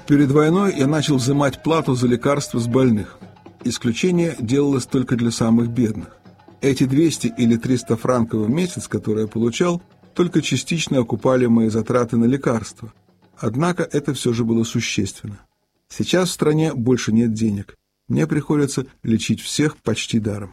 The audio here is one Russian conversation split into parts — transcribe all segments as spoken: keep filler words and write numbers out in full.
Перед войной я начал взимать плату за лекарства с больных. Исключение делалось только для самых бедных. Эти двести или триста франков в месяц, которые я получал, только частично окупали мои затраты на лекарства. Однако это все же было существенно. Сейчас в стране больше нет денег. Мне приходится лечить всех почти даром.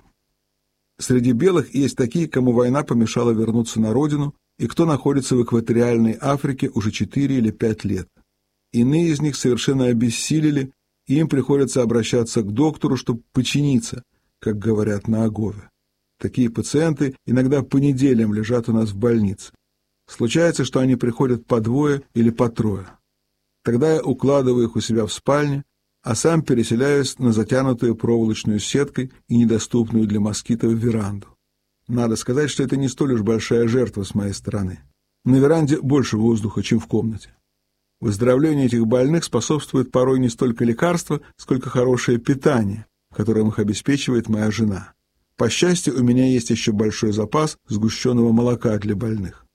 Среди белых есть такие, кому война помешала вернуться на родину, и кто находится в экваториальной Африке уже четыре или пять лет. Иные из них совершенно обессилели, и им приходится обращаться к доктору, чтобы починиться, как говорят на Агове. Такие пациенты иногда по неделям лежат у нас в больнице. Случается, что они приходят по двое или по трое. Тогда я укладываю их у себя в спальне, а сам переселяюсь на затянутую проволочную сеткой и недоступную для москитов веранду. Надо сказать, что это не столь уж большая жертва с моей стороны. На веранде больше воздуха, чем в комнате. Выздоровлению этих больных способствует порой не столько лекарства, сколько хорошее питание, которым их обеспечивает моя жена. По счастью, у меня есть еще большой запас сгущенного молока для больных.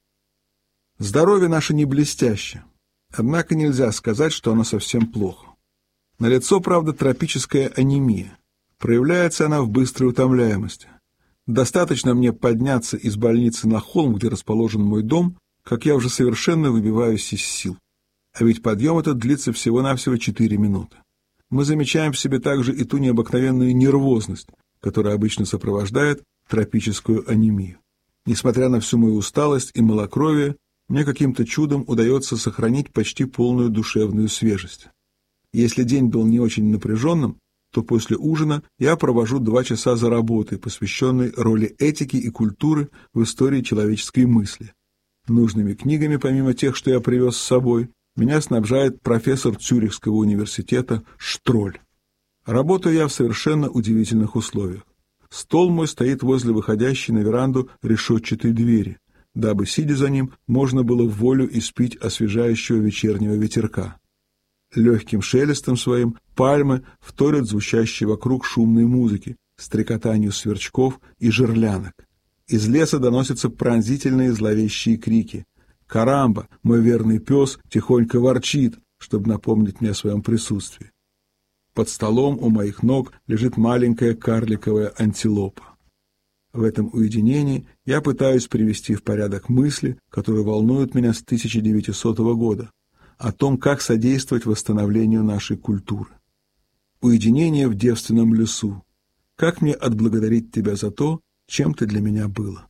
Здоровье наше не блестяще, однако нельзя сказать, что оно совсем плохо. Налицо, правда, тропическая анемия. Проявляется она в быстрой утомляемости. Достаточно мне подняться из больницы на холм, где расположен мой дом, как я уже совершенно выбиваюсь из сил. А ведь подъем этот длится всего-навсего четыре минуты. Мы замечаем в себе также и ту необыкновенную нервозность, которая обычно сопровождает тропическую анемию. Несмотря на всю мою усталость и малокровие, мне каким-то чудом удается сохранить почти полную душевную свежесть. Если день был не очень напряженным, то после ужина я провожу два часа за работой, посвященной роли этики и культуры в истории человеческой мысли. Нужными книгами, помимо тех, что я привез с собой, меня снабжает профессор Цюрихского университета Штроль. Работаю я в совершенно удивительных условиях. Стол мой стоит возле выходящей на веранду решетчатой двери, дабы, сидя за ним, можно было в волю испить освежающего вечернего ветерка. Легким шелестом своим пальмы вторят звучащей вокруг шумной музыки, стрекотанию сверчков и жерлянок. Из леса доносятся пронзительные зловещие крики. Карамба, мой верный пес, тихонько ворчит, чтобы напомнить мне о своем присутствии. Под столом у моих ног лежит маленькая карликовая антилопа. В этом уединении я пытаюсь привести в порядок мысли, которые волнуют меня с тысяча девятисотого года, о том, как содействовать восстановлению нашей культуры. Уединение в девственном лесу. Как мне отблагодарить тебя за то, чем ты для меня была?